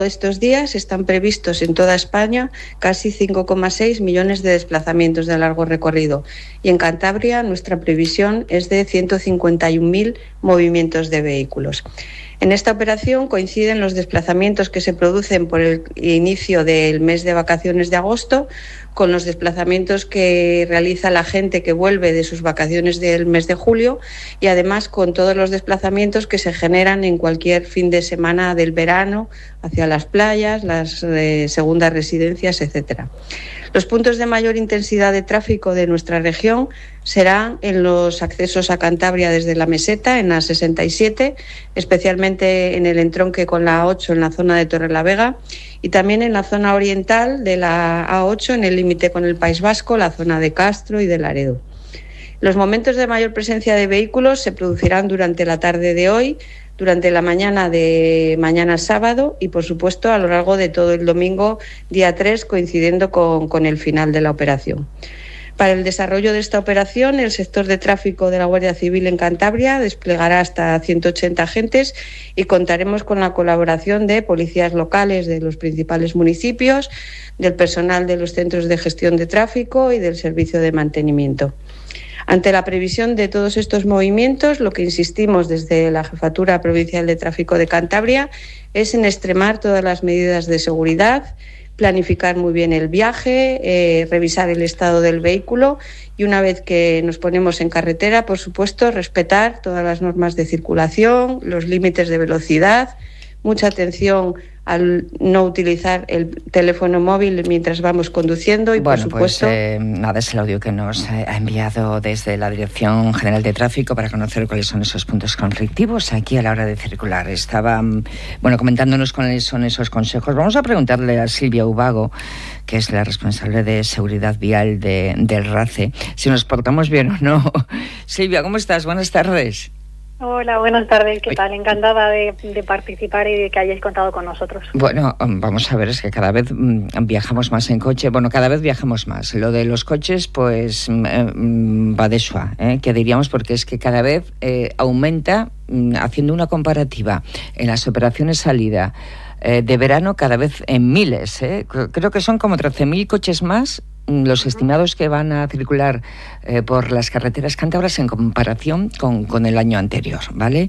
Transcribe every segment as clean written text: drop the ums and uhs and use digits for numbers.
Estos días están previstos en toda España casi 5,6 millones de desplazamientos de largo recorrido y en Cantabria nuestra previsión es de 151.000 movimientos de vehículos. En esta operación coinciden los desplazamientos que se producen por el inicio del mes de vacaciones de agosto con los desplazamientos que realiza la gente que vuelve de sus vacaciones del mes de julio y además con todos los desplazamientos que se generan en cualquier fin de semana del verano hacia las playas, las segundas residencias, etcétera. Los puntos de mayor intensidad de tráfico de nuestra región serán en los accesos a Cantabria desde la Meseta, en la 67, especialmente en el entronque con la A8 en la zona de Torrelavega y también en la zona oriental de la A8 en el límite con el País Vasco, la zona de Castro y de Laredo. Los momentos de mayor presencia de vehículos se producirán durante la tarde de hoy, durante la mañana de mañana sábado y, por supuesto, a lo largo de todo el domingo, día 3, coincidiendo con el final de la operación. Para el desarrollo de esta operación, el sector de tráfico de la Guardia Civil en Cantabria desplegará hasta 180 agentes y contaremos con la colaboración de policías locales de los principales municipios, del personal de los centros de gestión de tráfico y del servicio de mantenimiento. Ante la previsión de todos estos movimientos, lo que insistimos desde la Jefatura Provincial de Tráfico de Cantabria es en extremar todas las medidas de seguridad, planificar muy bien el viaje, revisar el estado del vehículo y una vez que nos ponemos en carretera, por supuesto, respetar todas las normas de circulación, los límites de velocidad, mucha atención al no utilizar el teléfono móvil mientras vamos conduciendo y, bueno, por supuesto... nada, es el audio que nos ha enviado desde la Dirección General de Tráfico para conocer cuáles son esos puntos conflictivos aquí a la hora de circular. Estaba, comentándonos cuáles son esos consejos. Vamos a preguntarle a Silvia Ubago, que es la responsable de seguridad vial del RACE, si nos portamos bien o no. Silvia, ¿cómo estás? Buenas tardes. Hola, buenas tardes, ¿qué tal? Encantada de participar y de que hayáis contado con nosotros. Bueno, vamos a ver, es que cada vez viajamos más en coche, cada vez viajamos más. Lo de los coches, pues, va de suá, que diríamos, porque es que cada vez aumenta, haciendo una comparativa en las operaciones salida de verano, cada vez en miles, creo que son como 13.000 coches más los estimados que van a circular por las carreteras cántabras en comparación con el año anterior, ¿vale?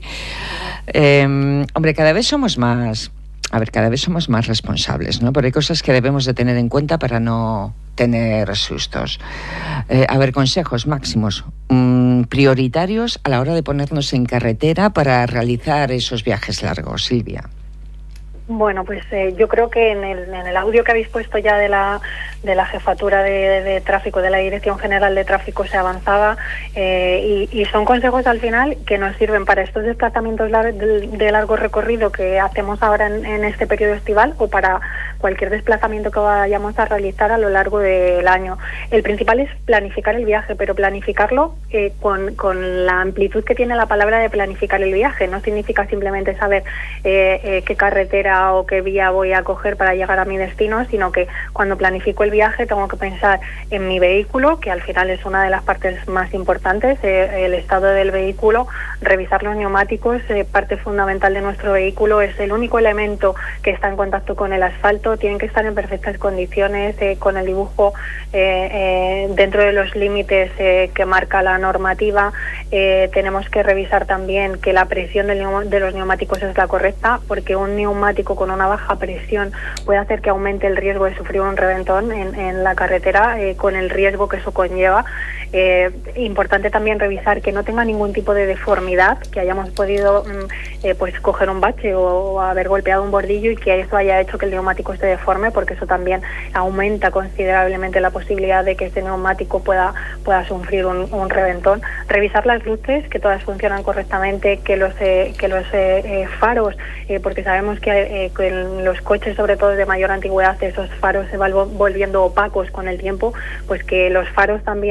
Cada vez somos más responsables, ¿no? Pero hay cosas que debemos de tener en cuenta para no tener sustos. Consejos máximos, prioritarios a la hora de ponernos en carretera para realizar esos viajes largos, Silvia. Bueno, pues yo creo que en el audio que habéis puesto ya de la Jefatura de Tráfico, de la Dirección General de Tráfico, se avanzaba y son consejos al final que nos sirven para estos desplazamientos de largo recorrido que hacemos ahora en este periodo estival o para cualquier desplazamiento que vayamos a realizar a lo largo del año. El principal es planificar el viaje, pero planificarlo con la amplitud que tiene la palabra de planificar el viaje. No significa simplemente saber qué carretera o qué vía voy a coger para llegar a mi destino, sino que cuando planifico el viaje tengo que pensar en mi vehículo, que al final es una de las partes más importantes, el estado del vehículo, revisar los neumáticos, parte fundamental de nuestro vehículo, es el único elemento que está en contacto con el asfalto, tienen que estar en perfectas condiciones, con el dibujo dentro de los límites que marca la normativa. Tenemos que revisar también que la presión de los neumáticos es la correcta, porque un neumático con una baja presión puede hacer que aumente el riesgo de sufrir un reventón en la carretera, con el riesgo que eso conlleva. Importante también revisar que no tenga ningún tipo de deformidad, que hayamos podido pues coger un bache o haber golpeado un bordillo y que eso haya hecho que el neumático esté deforme, porque eso también aumenta considerablemente la posibilidad de que ese neumático pueda sufrir un reventón. Revisar las luces, que todas funcionan correctamente, que los faros, porque sabemos que en los coches, sobre todo de mayor antigüedad, esos faros se van volviendo opacos con el tiempo, pues que los faros también están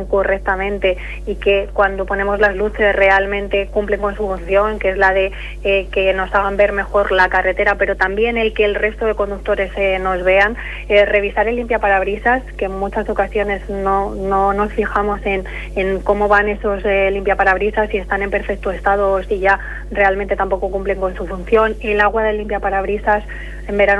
correctamente y que cuando ponemos las luces realmente cumplen con su función, que es la de que nos hagan ver mejor la carretera, pero también el que el resto de conductores nos vean. Revisar el limpiaparabrisas, que en muchas ocasiones no nos fijamos en cómo van esos limpiaparabrisas, si están en perfecto estado o si ya realmente tampoco cumplen con su función. El agua del limpiaparabrisas en verano